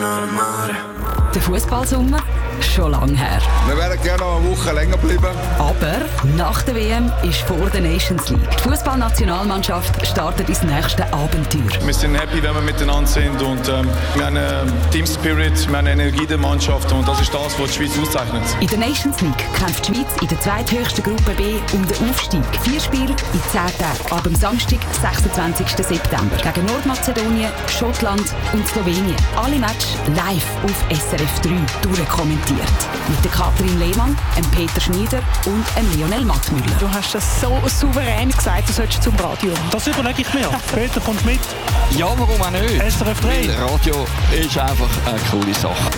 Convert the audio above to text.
Der Fußballsommer? Schon lange her. Wir wären gerne noch eine Woche länger bleiben. Aber nach der WM ist vor der Nations League. Die Fußballnationalmannschaft startet ins nächste Abenteuer. Wir sind happy, wenn wir miteinander sind und wir haben einen Team Spirit, wir haben eine Energie der Mannschaft und das ist das, was die Schweiz auszeichnet. In der Nations League kämpft die Schweiz in der zweithöchsten Gruppe B um den Aufstieg. 4 Spiele in 10 Tagen. Ab dem Samstag, 26. September. Gegen Nordmazedonien, Schottland und Slowenien. Alle Matches live auf SRF 3 durchkommentiert. Mit der Katrin Lehmann, dem Peter Schneider und dem Lionel Mattmüller. Du hast das so souverän gesagt, du solltest zum Radio. Das überlege ich mir. Peter, kommst mit? Ja, warum auch nicht? SRF 3. Weil Radio ist einfach eine coole Sache.